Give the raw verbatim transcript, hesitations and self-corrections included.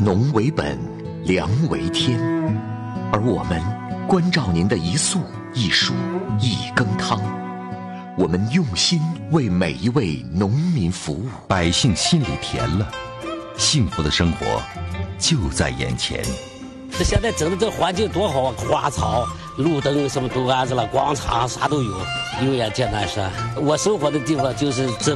农为本，粮为天，而我们关照您的一粟一蔬一羹汤，我们用心为每一位农民服务， 百姓心里甜了，幸福的生活就在眼前。 这现在整的这环境多好啊，花草、路灯什么都安置了，广场啥都有，有眼见难事。我生活的地方就是这